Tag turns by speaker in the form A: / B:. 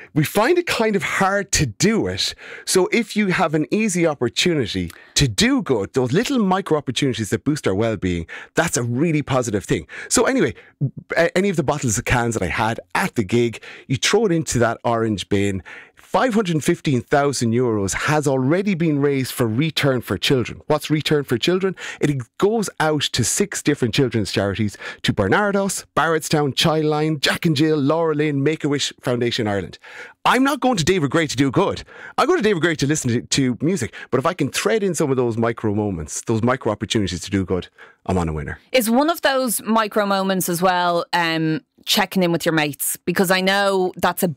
A: we find it kind of hard to do it. So if you have an easy opportunity to do good, those little micro opportunities that boost our well-being, that's a really positive thing. So anyway, any of the bottles of cans that I had at the gig, you throw it into that orange bin. 515,000 euros has already been raised for Return for Children. What's Return for Children? It goes out to 6 different children's charities, to Barnardos, Barrettstown, Childline, Jack and Jill, Laura Lynn, Make-A-Wish Foundation Ireland. I'm not going to David Gray to do good. I go to David Gray to listen to music. But if I can thread in some of those micro moments, those micro opportunities to do good, I'm on a winner.
B: Is one of those micro moments as well checking in with your mates? Because I know that's a